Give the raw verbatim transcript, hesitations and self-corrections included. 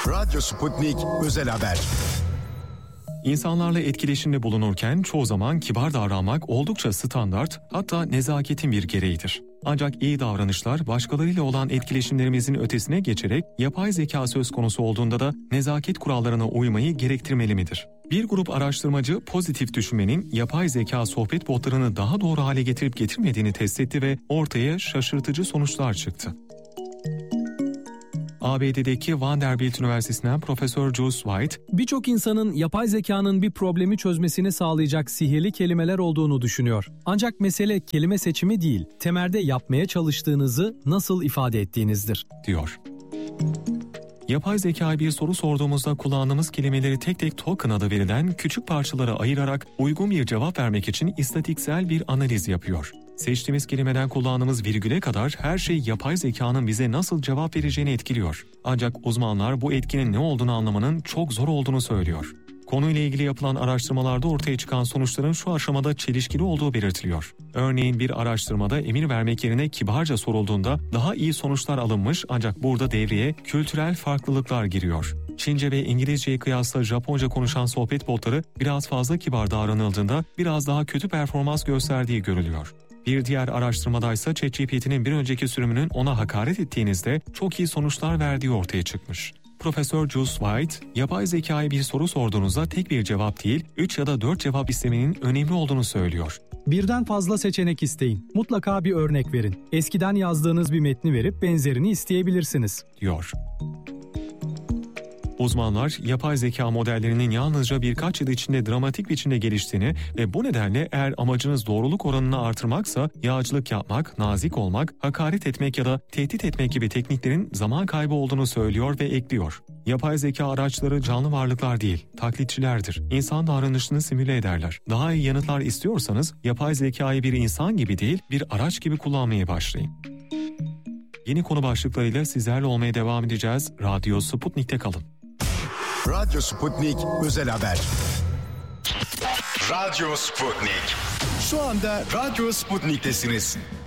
Radyo Sputnik Özel Haber. İnsanlarla etkileşimde bulunurken çoğu zaman kibar davranmak oldukça standart, hatta nezaketin bir gereğidir. Ancak iyi davranışlar başkalarıyla olan etkileşimlerimizin ötesine geçerek yapay zeka söz konusu olduğunda da nezaket kurallarına uymayı gerektirmeli midir? Bir grup araştırmacı pozitif düşünmenin yapay zeka sohbet botlarını daha doğru hale getirip getirmediğini test etti ve ortaya şaşırtıcı sonuçlar çıktı. A B D'deki Vanderbilt Üniversitesi'nden Profesör Jules White, birçok insanın yapay zekanın bir problemi çözmesini sağlayacak sihirli kelimeler olduğunu düşünüyor. Ancak mesele kelime seçimi değil, temelde yapmaya çalıştığınızı nasıl ifade ettiğinizdir, diyor. Yapay zekaya bir soru sorduğumuzda kullandığımız kelimeleri tek tek token adı verilen küçük parçalara ayırarak uygun bir cevap vermek için istatistiksel bir analiz yapıyor. Seçtiğimiz kelimeden kullandığımız virgüle kadar her şey yapay zekanın bize nasıl cevap vereceğini etkiliyor. Ancak uzmanlar bu etkinin ne olduğunu anlamanın çok zor olduğunu söylüyor. Konuyla ilgili yapılan araştırmalarda ortaya çıkan sonuçların şu aşamada çelişkili olduğu belirtiliyor. Örneğin bir araştırmada emir vermek yerine kibarca sorulduğunda daha iyi sonuçlar alınmış, ancak burada devreye kültürel farklılıklar giriyor. Çince ve İngilizceye kıyasla Japonca konuşan sohbet botları biraz fazla kibar davranıldığında biraz daha kötü performans gösterdiği görülüyor. Bir diğer araştırmada ise ChatGPT'nin bir önceki sürümünün ona hakaret ettiğinizde çok iyi sonuçlar verdiği ortaya çıkmış. Profesör Jules White, yapay zekaya bir soru sorduğunuzda tek bir cevap değil, üç ya da dört cevap istemenin önemli olduğunu söylüyor. Birden fazla seçenek isteyin. Mutlaka bir örnek verin. Eskiden yazdığınız bir metni verip benzerini isteyebilirsiniz, diyor. Uzmanlar, yapay zeka modellerinin yalnızca birkaç yıl içinde dramatik biçimde geliştiğini ve bu nedenle eğer amacınız doğruluk oranını artırmaksa yağcılık yapmak, nazik olmak, hakaret etmek ya da tehdit etmek gibi tekniklerin zaman kaybı olduğunu söylüyor ve ekliyor. Yapay zeka araçları canlı varlıklar değil, taklitçilerdir. İnsan davranışını simüle ederler. Daha iyi yanıtlar istiyorsanız yapay zekayı bir insan gibi değil, bir araç gibi kullanmaya başlayın. Yeni konu başlıklarıyla sizlerle olmaya devam edeceğiz. Radyo Sputnik'te kalın. Radyo Sputnik Özel Haber. Radyo Sputnik. Şu anda Radyo Sputnik'tesiniz.